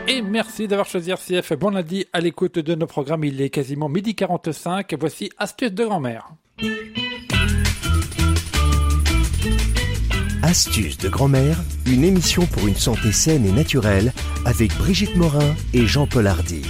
Et merci d'avoir choisi RCF. Bon lundi à l'écoute de nos programmes. Il est quasiment 12h45. Voici Astuces de grand-mère. Astuces de grand-mère, une émission pour une santé saine et naturelle avec Brigitte Morin et Jean-Paul Hardy.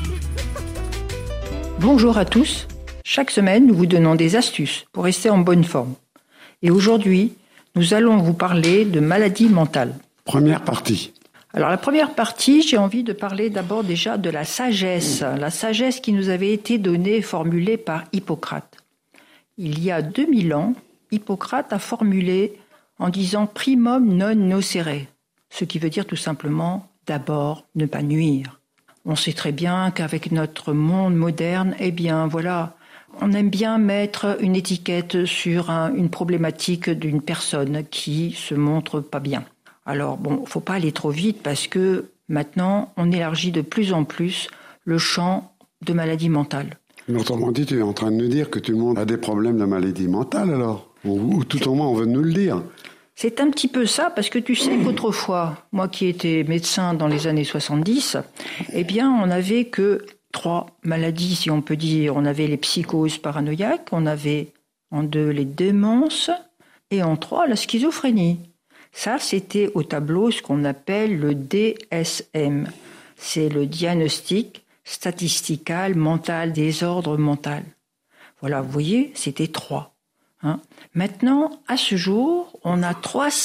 Bonjour à tous. Chaque semaine, nous vous donnons des astuces pour rester en bonne forme. Et aujourd'hui, nous allons vous parler de maladies mentales. Première partie. Alors la première partie, j'ai envie de parler d'abord déjà de la sagesse qui nous avait été donnée et formulée par Hippocrate. Il y a 2000 ans, Hippocrate a formulé en disant « primum non nocere », ce qui veut dire tout simplement « d'abord ne pas nuire ». On sait très bien qu'avec notre monde moderne, voilà, on aime bien mettre une étiquette sur une problématique d'une personne qui se montre pas bien. Alors faut pas aller trop vite parce que maintenant, on élargit de plus en plus le champ de maladies mentales. Autrement dit, tu es en train de nous dire que tout le monde a des problèmes de maladie mentale alors, ou tout au moins on veut nous le dire. C'est un petit peu ça, parce que tu sais qu'autrefois, moi qui étais médecin dans les années 70, on n'avait que 3 maladies, si on peut dire. On avait les psychoses paranoïaques, on avait en 2 les démences, et en 3 la schizophrénie. Ça, c'était au tableau ce qu'on appelle le DSM. C'est le diagnostic statistical mental, désordre mental. Voilà, vous voyez, c'était 3. Maintenant, à ce jour, on a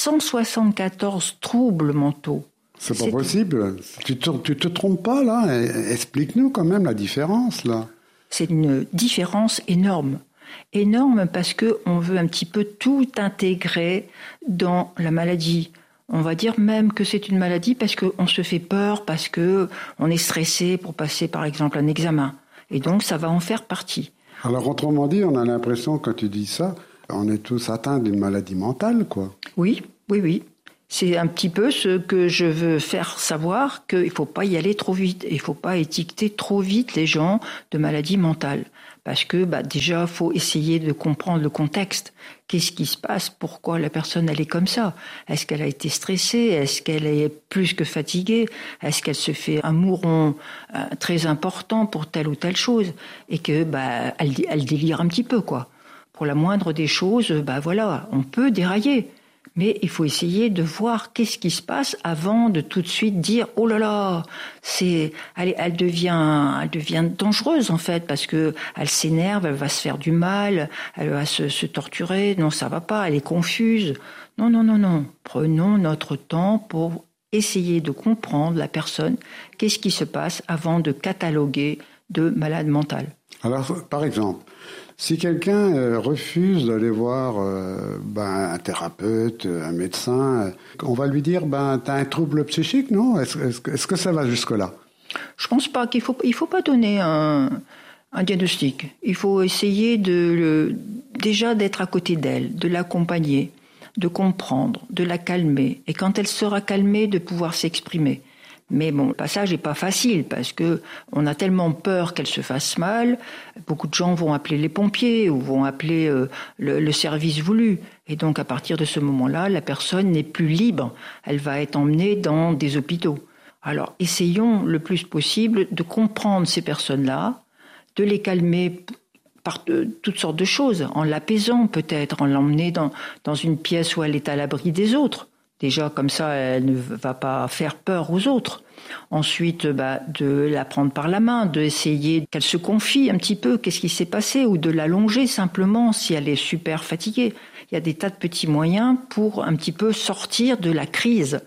374 troubles mentaux. C'est pas possible. Tu te trompes pas, là. Explique-nous quand même la différence, là. C'est une différence énorme. Énorme parce qu'on veut un petit peu tout intégrer dans la maladie. On va dire même que c'est une maladie parce qu'on se fait peur, parce qu'on est stressé pour passer par exemple un examen. Et donc ça va en faire partie. Alors autrement dit, on a l'impression quand tu dis ça, on est tous atteints d'une maladie mentale, quoi. Oui. C'est un petit peu ce que je veux faire savoir, qu'il ne faut pas y aller trop vite. Il ne faut pas étiqueter trop vite les gens de maladies mentales. Parce que déjà, il faut essayer de comprendre le contexte. Qu'est-ce qui se passe? Pourquoi la personne elle est comme ça? Est-ce qu'elle a été stressée? Est-ce qu'elle est plus que fatiguée? Est-ce qu'elle se fait un mouron très important pour telle ou telle chose? Et que elle délire un petit peu, quoi. Pour la moindre des choses, on peut dérailler. Mais il faut essayer de voir qu'est-ce qui se passe avant de tout de suite dire « Oh là là, elle devient dangereuse en fait parce que elle s'énerve, elle va se faire du mal, elle va se torturer. Non, ça va pas, elle est confuse. » Non. Prenons notre temps pour essayer de comprendre la personne, qu'est-ce qui se passe avant de cataloguer de malade mental. Alors, par exemple, si quelqu'un refuse d'aller voir un thérapeute, un médecin, on va lui dire t'as un trouble psychique, non? Est-ce que ça va jusque-là? Je pense pas qu'il faut pas donner un diagnostic. Il faut essayer déjà d'être à côté d'elle, de l'accompagner, de comprendre, de la calmer. Et quand elle sera calmée, de pouvoir s'exprimer. Mais le passage n'est pas facile parce que on a tellement peur qu'elle se fasse mal. Beaucoup de gens vont appeler les pompiers ou vont appeler le service voulu. Et donc, à partir de ce moment-là, la personne n'est plus libre. Elle va être emmenée dans des hôpitaux. Alors, essayons le plus possible de comprendre ces personnes-là, de les calmer par toutes sortes de choses, en l'apaisant peut-être, en l'emmenant dans une pièce où elle est à l'abri des autres. Déjà, comme ça, elle ne va pas faire peur aux autres. Ensuite, de la prendre par la main, d'essayer qu'elle se confie un petit peu, qu'est-ce qui s'est passé, ou de l'allonger simplement si elle est super fatiguée. Il y a des tas de petits moyens pour un petit peu sortir de la crise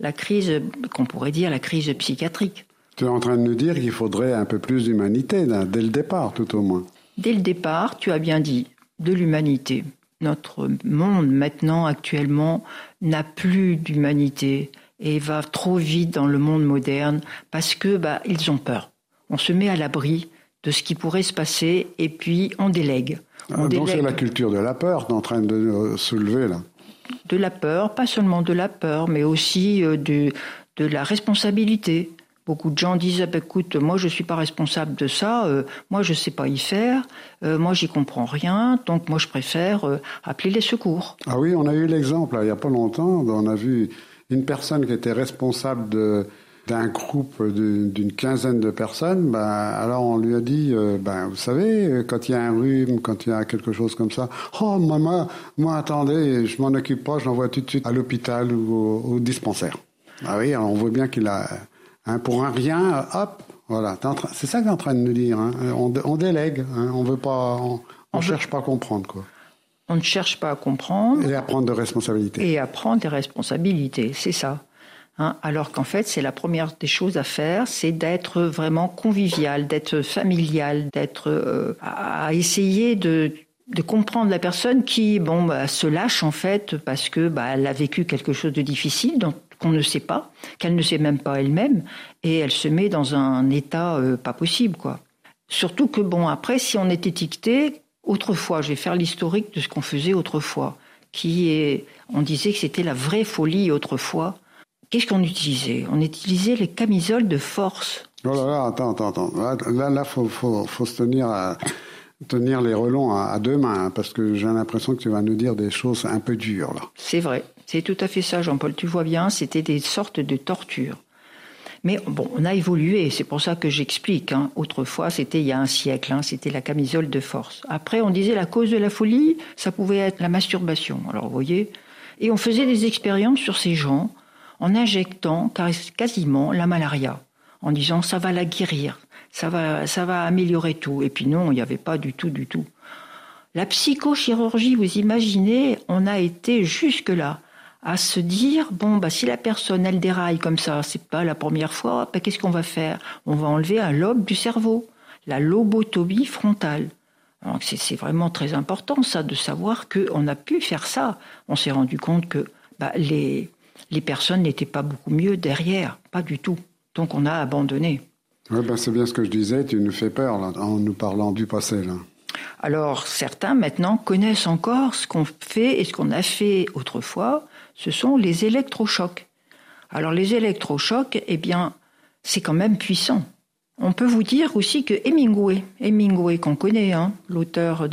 qu'on pourrait dire la crise psychiatrique. Tu es en train de nous dire qu'il faudrait un peu plus d'humanité, dès le départ, tout au moins. Dès le départ, tu as bien dit, de l'humanité. Notre monde, maintenant, actuellement, n'a plus d'humanité et va trop vite dans le monde moderne parce que ils ont peur. On se met à l'abri de ce qui pourrait se passer et puis on délègue. Donc c'est la culture de la peur qui est en train de soulever là. De la peur, pas seulement de la peur, mais aussi de la responsabilité. Beaucoup de gens disent écoute, moi je suis pas responsable de ça, moi je sais pas y faire, moi j'y comprends rien, donc moi je préfère appeler les secours. Ah oui, on a eu l'exemple il y a pas longtemps, on a vu une personne qui était responsable d'un groupe d'une quinzaine de personnes, alors on lui a dit, vous savez, quand il y a un rhume, quand il y a quelque chose comme ça, oh maman, moi attendez, je m'en occupe pas, je l'envoie tout de suite à l'hôpital ou au dispensaire. Ah oui, alors on voit bien qu'il a, pour un rien, hop, voilà, c'est ça que tu es en train de nous dire, hein. On délègue, hein. On veut pas, on cherche pas à comprendre, quoi. On ne cherche pas à comprendre. Et à prendre des responsabilités. Et à prendre des responsabilités, c'est ça. Hein, alors qu'en fait, c'est la première des choses à faire, c'est d'être vraiment convivial, d'être familial, d'être à essayer de comprendre la personne qui se lâche en fait parce que elle a vécu quelque chose de difficile qu'on ne sait pas, qu'elle ne sait même pas elle-même, et elle se met dans un état pas possible, quoi. Surtout que après, si on est étiqueté, autrefois, je vais faire l'historique de ce qu'on faisait autrefois, on disait que c'était la vraie folie autrefois. Qu'est-ce qu'on utilisait ? On utilisait les camisoles de force. Oh là là, attends. Là, faut se tenir les relons à deux mains, parce que j'ai l'impression que tu vas nous dire des choses un peu dures, là. C'est vrai. C'est tout à fait ça, Jean-Paul. Tu vois bien, c'était des sortes de tortures. Mais on a évolué, c'est pour ça que j'explique. Hein. Autrefois, c'était il y a un siècle, c'était la camisole de force. Après, on disait la cause de la folie, ça pouvait être la masturbation. Alors, vous voyez, et on faisait des expériences sur ces gens en injectant quasiment la malaria, en disant ça va la guérir, ça va améliorer tout. Et puis non, il n'y avait pas du tout. La psychochirurgie, vous imaginez, on a été jusque-là à se dire, si la personne, elle déraille comme ça, c'est pas la première fois, qu'est-ce qu'on va faire ? On va enlever un lobe du cerveau, la lobotomie frontale. Alors c'est vraiment très important, ça, de savoir qu'on a pu faire ça. On s'est rendu compte que les personnes n'étaient pas beaucoup mieux derrière, pas du tout. Donc on a abandonné. Oui, c'est bien ce que je disais, tu nous fais peur là, en nous parlant du passé, là. Alors certains maintenant connaissent encore ce qu'on fait et ce qu'on a fait autrefois, ce sont les électrochocs. Alors les électrochocs, c'est quand même puissant. On peut vous dire aussi que Hemingway qu'on connaît, l'auteur de